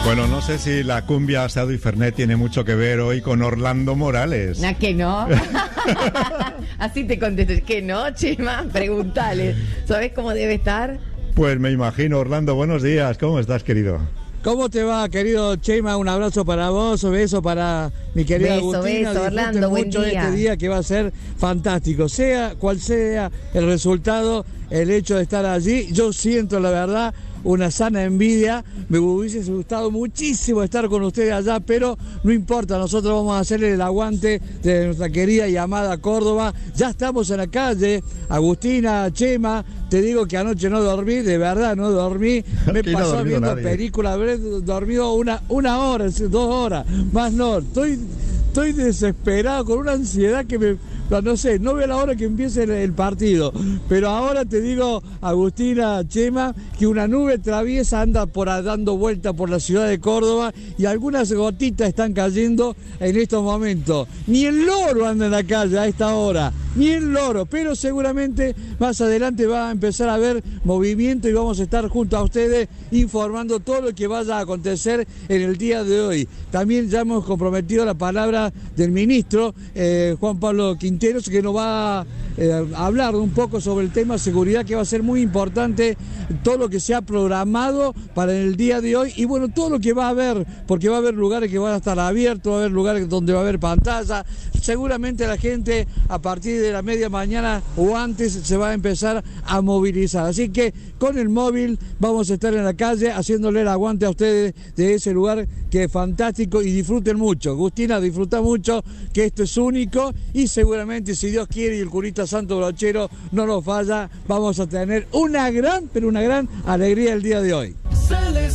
Bueno, no sé si la cumbia, asado y fernet tiene mucho que ver hoy con Orlando Morales. ¿A que no? Así te contesto, que no, Chema, pregúntale. ¿Sabes cómo debe estar? Pues me imagino. Orlando, buenos días, ¿cómo estás, querido? ¿Cómo te va, querido Chema? Un abrazo para vos, un beso para mi querida Agustina. Beso, Orlando, buen mucho día. De este día que va a ser fantástico. Sea cual sea el resultado, el hecho de estar allí, yo siento la verdad una sana envidia. Me hubiese gustado muchísimo estar con ustedes allá, pero no importa, nosotros vamos a hacerle el aguante de nuestra querida y amada Córdoba. Ya estamos en la calle, Agustina, Chema, te digo que anoche no dormí, de verdad no dormí, me pasó viendo películas, habré dormido una hora, 2 horas, más no, estoy desesperado, con una ansiedad que no sé, no veo la hora que empiece el partido. Pero ahora te digo, Agustina, Chema, que una nube traviesa anda dando vuelta por la ciudad de Córdoba y algunas gotitas están cayendo en estos momentos. Ni el loro anda en la calle a esta hora, ni el loro, pero seguramente más adelante va a empezar a haber movimiento y vamos a estar junto a ustedes informando todo lo que vaya a acontecer en el día de hoy. También ya hemos comprometido la palabra del ministro Juan Pablo Quinteros, que nos va a hablar un poco sobre el tema seguridad, que va a ser muy importante todo lo que se ha programado para el día de hoy y bueno, todo lo que va a haber, porque va a haber lugares que van a estar abiertos, va a haber lugares donde va a haber pantalla. Seguramente la gente a partir de la media mañana o antes se va a empezar a movilizar. Así que con el móvil vamos a estar en la calle haciéndole el aguante a ustedes de ese lugar que es fantástico y disfruten mucho. Agustina, disfruta mucho, que esto es único y seguramente si Dios quiere y el curita Santo Brochero no nos falla, vamos a tener una gran, pero una gran alegría el día de hoy.